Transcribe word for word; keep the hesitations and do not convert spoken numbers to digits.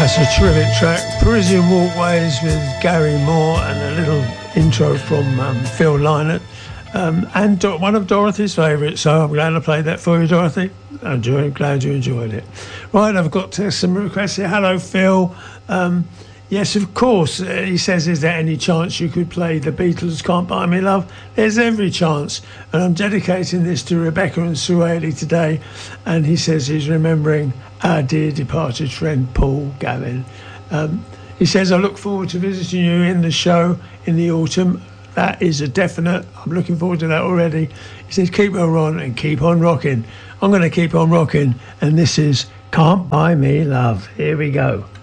That's a terrific track. Parisian Walkways with Gary Moore and a little intro from um, Phil Lynott. Um, and do- one of Dorothy's favourites, so I'm glad I played that for you, Dorothy. I'm enjoy- glad you enjoyed it. Right, I've got uh, some requests here. Hello, Phil. Um, yes, of course. Uh, he says, is there any chance you could play The Beatles' Can't Buy Me Love? There's every chance. And I'm dedicating this to Rebecca and Sueli today. And he says he's remembering our dear departed friend, Paul Gavin. Um, he says, I look forward to visiting you in the show in the autumn. That is a definite. I'm looking forward to that already. He says, keep on and keep on rocking. I'm going to keep on rocking. And this is Can't Buy Me Love. Here we go.